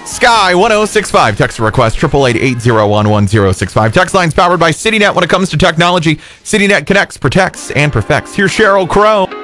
Sky 1065. Text request 888-801-1065. Text lines powered by CityNet. When it comes to technology, CityNet connects, protects, and perfects. Here's Sheryl Crow.